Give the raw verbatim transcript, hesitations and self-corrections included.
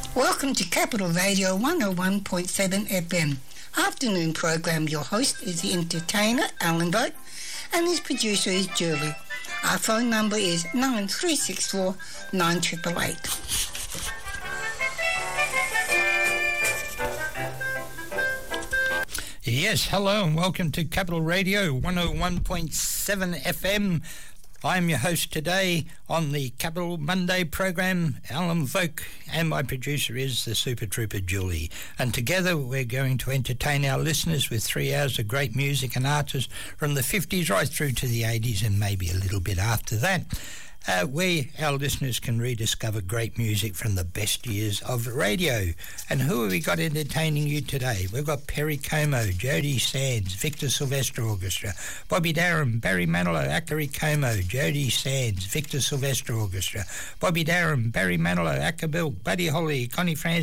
Welcome to Capital Radio one oh one point seven F M. Afternoon program. Your host is the entertainer, Alan Vogt, and his producer is Julie. Our phone number is nine three six four nine eight eight eight. Yes, hello and welcome to Capital Radio one oh one point seven F M. I'm your host today on the Capital Monday program, Alan Vogt, and my producer is the Super Trooper Julie. And together we're going to entertain our listeners with three hours of great music and artists from the fifties right through to the eighties and maybe a little bit after that. Uh, where our listeners can rediscover great music from the best years of radio. And who have we got entertaining you today? We've got Perry Como, Jody Sands, Victor Sylvester Orchestra, Bobby Darin, Barry Manilow, Akari Como, Jody Sands, Victor Sylvester Orchestra, Bobby Darin, Barry Manilow, Akabil, Buddy Holly, Connie Francis,